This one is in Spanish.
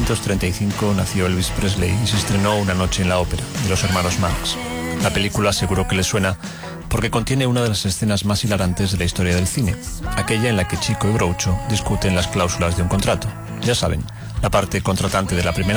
1935 nació Elvis Presley y se estrenó Una noche en la ópera, de los hermanos Marx. La película seguro que le suena porque contiene una de las escenas más hilarantes de la historia del cine, aquella en la que Chico y Groucho discuten las cláusulas de un contrato. Ya saben, la parte contratante de la primera